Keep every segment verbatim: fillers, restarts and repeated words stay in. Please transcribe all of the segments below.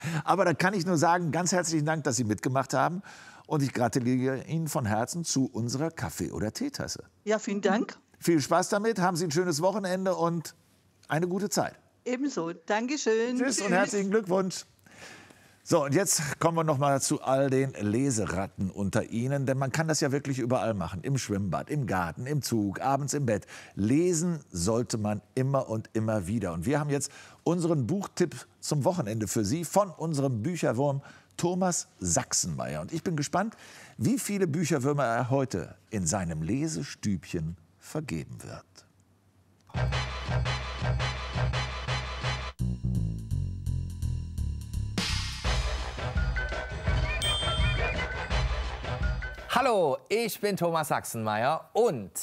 Aber da kann ich nur sagen, ganz herzlichen Dank, dass Sie mitgemacht haben. Und ich gratuliere Ihnen von Herzen zu unserer Kaffee- oder Teetasse. Ja, vielen Dank. Viel Spaß damit, haben Sie ein schönes Wochenende und eine gute Zeit. Ebenso. Dankeschön. Tschüss, Tschüss. und herzlichen Glückwunsch. So, und jetzt kommen wir noch mal zu all den Leseratten unter Ihnen. Denn man kann das ja wirklich überall machen. Im Schwimmbad, im Garten, im Zug, abends im Bett. Lesen sollte man immer und immer wieder. Und wir haben jetzt unseren Buchtipp zum Wochenende für Sie von unserem Bücherwurm Thomas Sachsenmeier. Und ich bin gespannt, wie viele Bücherwürmer er heute in seinem Lesestübchen vergeben wird. Hallo, ich bin Thomas Sachsenmeier und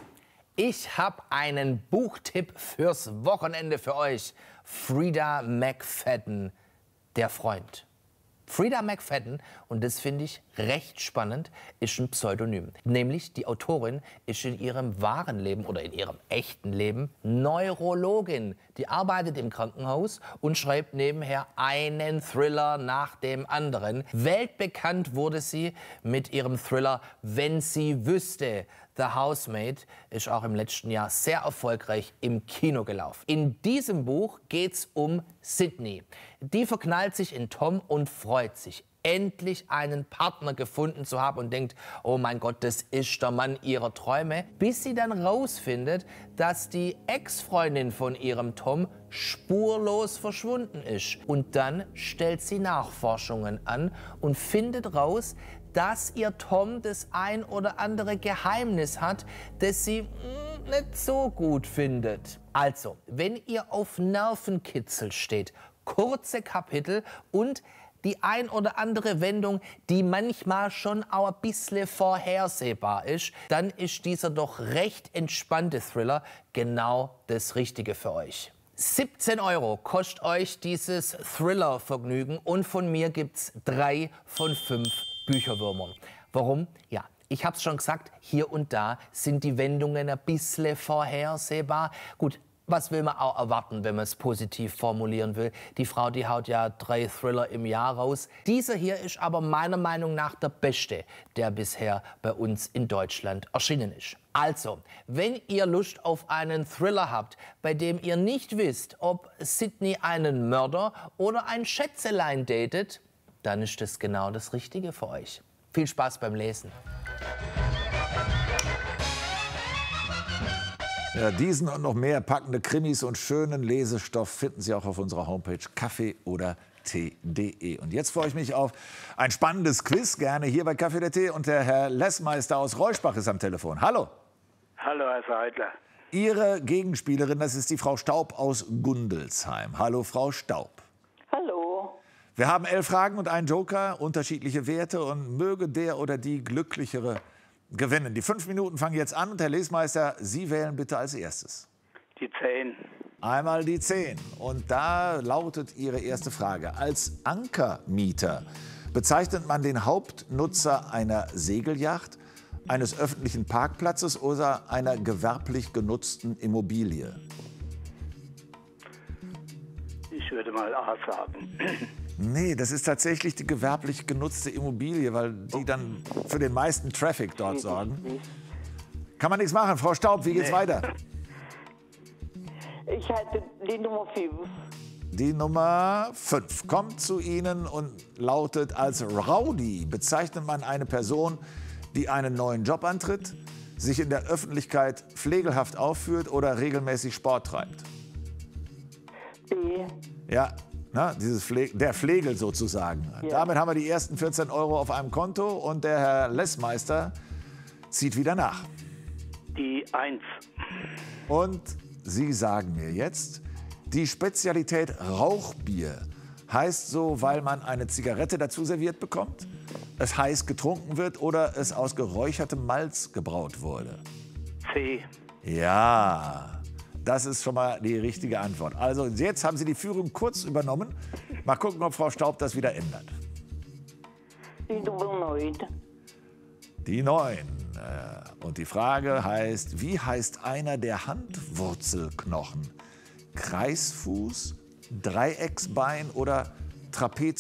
ich habe einen Buchtipp fürs Wochenende für euch. Freida McFadden, der Freund. Freida McFadden, und das finde ich recht spannend, ist ein Pseudonym. Nämlich die Autorin ist in ihrem wahren Leben oder in ihrem echten Leben Neurologin. Die arbeitet im Krankenhaus und schreibt nebenher einen Thriller nach dem anderen. Weltbekannt wurde sie mit ihrem Thriller Wenn sie wüsste. The Housemaid ist auch im letzten Jahr sehr erfolgreich im Kino gelaufen. In diesem Buch geht's um Sydney. Die verknallt sich in Tom und freut sich, endlich einen Partner gefunden zu haben und denkt, oh mein Gott, das ist der Mann ihrer Träume, bis sie dann rausfindet, dass die Ex-Freundin von ihrem Tom spurlos verschwunden ist. Und dann stellt sie Nachforschungen an und findet raus, dass ihr Tom das ein oder andere Geheimnis hat, das sie mh, nicht so gut findet. Also, wenn ihr auf Nervenkitzel steht, kurze Kapitel und die ein oder andere Wendung, die manchmal schon auch ein bisschen vorhersehbar ist, dann ist dieser doch recht entspannte Thriller genau das Richtige für euch. siebzehn Euro kostet euch dieses Thriller-Vergnügen und von mir gibt's drei von fünf Bücherwürmern. Warum? Ja, ich habe es schon gesagt, hier und da sind die Wendungen ein bisschen vorhersehbar. Gut, was will man auch erwarten, wenn man es positiv formulieren will? Die Frau, die haut ja drei Thriller im Jahr raus. Dieser hier ist aber meiner Meinung nach der beste, der bisher bei uns in Deutschland erschienen ist. Also, wenn ihr Lust auf einen Thriller habt, bei dem ihr nicht wisst, ob Sydney einen Mörder oder ein Schätzelein datet, dann ist das genau das Richtige für euch. Viel Spaß beim Lesen. Ja, diesen und noch mehr packende Krimis und schönen Lesestoff finden Sie auch auf unserer Homepage kaffee oder tee punkt de. Und jetzt freue ich mich auf ein spannendes Quiz, gerne hier bei Kaffee oder Tee. Und der Herr Lessmeister aus Reuschbach ist am Telefon. Hallo. Hallo, Herr Seidler. Ihre Gegenspielerin, das ist die Frau Staub aus Gundelsheim. Hallo, Frau Staub. Hallo. Wir haben elf Fragen und einen Joker, unterschiedliche Werte und möge der oder die Glücklichere gewinnen. Die fünf Minuten fangen jetzt an und Herr Lesmeister, Sie wählen bitte als erstes. Die zehn. Einmal die zehn. Und da lautet Ihre erste Frage. Als Ankermieter bezeichnet man den Hauptnutzer einer Segelyacht, eines öffentlichen Parkplatzes oder einer gewerblich genutzten Immobilie? Ich würde mal A sagen. Nee, das ist tatsächlich die gewerblich genutzte Immobilie, weil die dann für den meisten Traffic dort sorgen. Kann man nichts machen. Frau Staub, wie geht's nee. weiter? Ich halte die Nummer fünf. Die Nummer fünf kommt zu Ihnen und lautet: Als Rowdy bezeichnet man eine Person, die einen neuen Job antritt, sich in der Öffentlichkeit pflegelhaft aufführt oder regelmäßig Sport treibt. B. Ja. Na, dieses Pfle der Flegel sozusagen. Ja. Damit haben wir die ersten vierzehn Euro auf einem Konto und der Herr Lessmeister zieht wieder nach. Die eins. Und Sie sagen mir jetzt, die Spezialität Rauchbier heißt so, weil man eine Zigarette dazu serviert bekommt, es heiß getrunken wird oder es aus geräuchertem Malz gebraut wurde. C. Ja. Das ist schon mal die richtige Antwort. Also jetzt haben Sie die Führung kurz übernommen. Mal gucken, ob Frau Staub das wieder ändert. Die Nummer neun. Die neun. Und die Frage heißt, wie heißt einer der Handwurzelknochen? Kreisfuß, Dreiecksbein oder Trapez